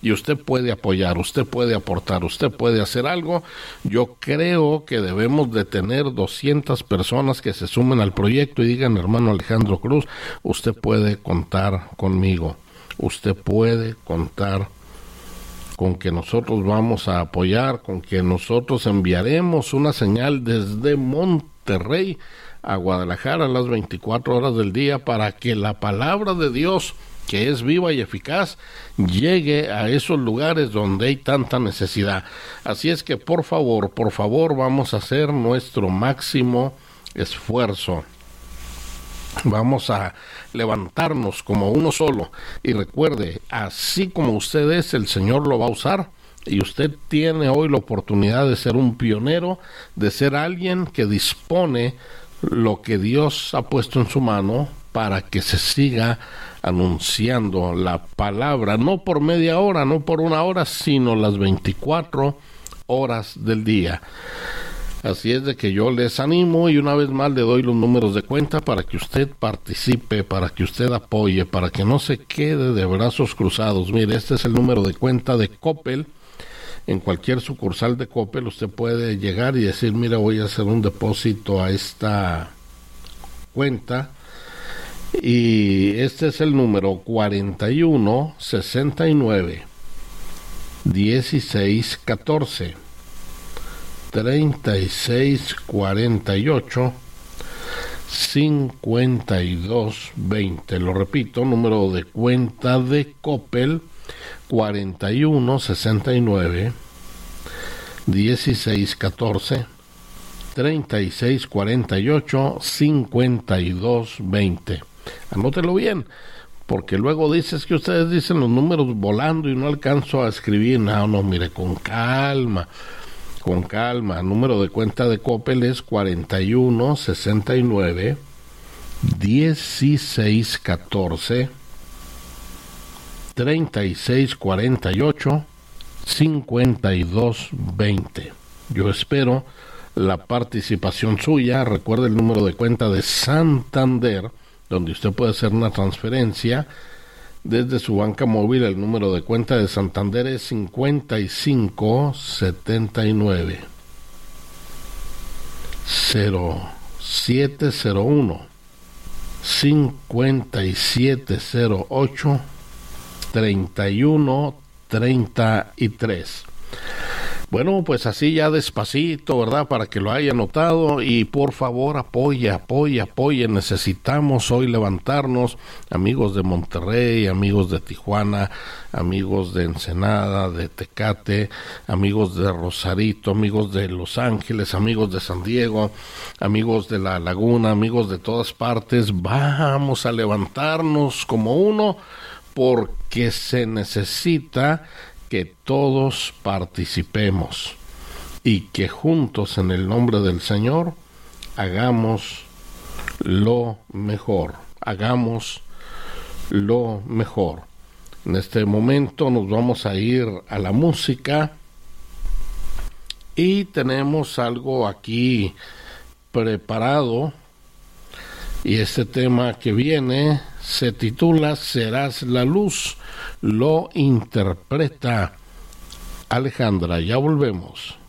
y usted puede apoyar, usted puede aportar, usted puede hacer algo. Yo creo que debemos de tener 200 personas que se sumen al proyecto y digan: hermano Alejandro Cruz, usted puede contar conmigo, usted puede contar con que nosotros vamos a apoyar, con que nosotros enviaremos una señal desde Monterrey a Guadalajara a las 24 horas del día para que la palabra de Dios, que es viva y eficaz, llegue a esos lugares donde hay tanta necesidad. Así es que por favor, vamos a hacer nuestro máximo esfuerzo. Vamos a levantarnos como uno solo. Y recuerde, así como usted es, el Señor lo va a usar. Y usted tiene hoy la oportunidad de ser un pionero, de ser alguien que dispone lo que Dios ha puesto en su mano para que se siga anunciando la palabra, no por media hora, no por una hora, sino las 24 horas del día. Así es de que yo les animo y una vez más le doy los números de cuenta para que usted participe, para que usted apoye, para que no se quede de brazos cruzados. Mire, este es el número de cuenta de Coppel. En cualquier sucursal de Coppel usted puede llegar y decir: mira, voy a hacer un depósito a esta cuenta. Y este es el número 41 69 16 14 36 48 52 20. Lo repito, número de cuenta de Coppel 41 69 16 14 36 48 52 20. Anótelo bien, porque luego dices que ustedes dicen los números volando y no alcanzo a escribir. No, mire, con calma. Número de cuenta de Coppel es 41 69 16 14 36 48 52 20. Yo espero la participación suya. Recuerde el número de cuenta de Santander, donde usted puede hacer una transferencia desde su banca móvil. El número de cuenta de Santander es 55 79 0701 5708 31 33. Bueno, pues así ya despacito, ¿verdad? Para que lo haya notado. Y por favor, apoye. Necesitamos hoy levantarnos, amigos de Monterrey, amigos de Tijuana, amigos de Ensenada, de Tecate, amigos de Rosarito, amigos de Los Ángeles, amigos de San Diego, amigos de La Laguna, amigos de todas partes. Vamos a levantarnos como uno, porque se necesita que todos participemos y que juntos, en el nombre del Señor, hagamos lo mejor. En este momento nos vamos a ir a la música y tenemos algo aquí preparado, y este tema que viene se titula Serás la luz. Lo interpreta Alejandra. Ya volvemos.